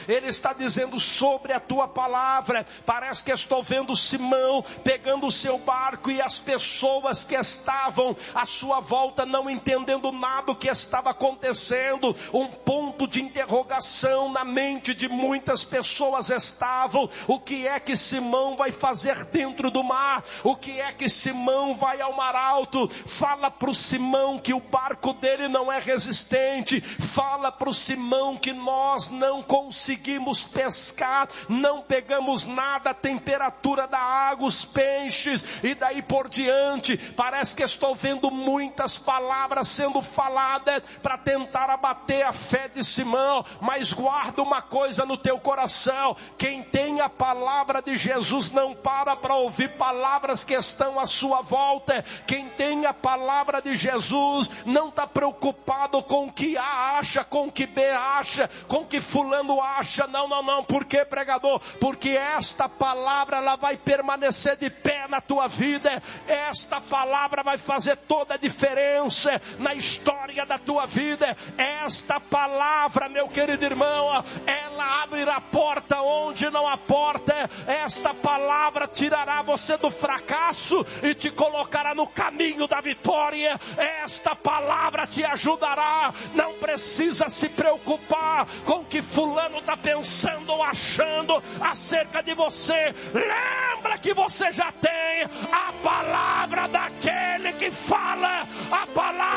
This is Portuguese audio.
Ele está dizendo sobre a tua palavra. Parece que estou vendo Simão pegando o seu barco e as pessoas que estavam à sua volta não entendendo nada do que estava acontecendo. Um ponto de interrogação na mente de muitas pessoas estavam: o que é que Simão vai fazer dentro do mar? O que é que Simão vai ao mar alto? Fala para o Simão que o barco dele não é resistente. Fala para o Simão que nós não conseguimos pescar, não pegamos nada, a temperatura da água, os peixes e daí por diante. Parece que estou vendo muitas palavras sendo faladas para tentar abater a fé de Simão, mas guarda uma coisa no teu coração: quem tem a palavra de Jesus não para ouvir palavras que estão à sua volta. Quem tem a palavra de Jesus não está preocupado com o que A acha, com o que B acha, com o que fulano acha. Não. Por que, pregador? Porque esta palavra ela vai permanecer de pé na tua vida. Esta palavra vai fazer toda a diferença na história da tua vida. Esta palavra, meu querido irmão, ela abrirá a porta onde não há porta. Esta palavra tirará você do fracasso e te colocará no caminho da vitória. Esta palavra te ajudará. Não precisa se preocupar com o que fulano está pensando ou achando acerca de você. Lembra que você já tem a palavra daquele que fala, a palavra